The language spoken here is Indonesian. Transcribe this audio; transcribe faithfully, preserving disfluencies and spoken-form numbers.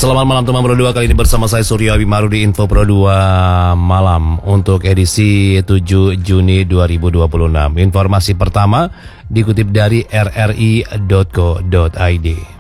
Selamat malam teman Pro dua, kali ini bersama saya Surya Wimaru di Info Pro dua Malam untuk edisi tujuh Juni dua ribu dua puluh enam. Informasi pertama dikutip dari r r i titik co titik i d.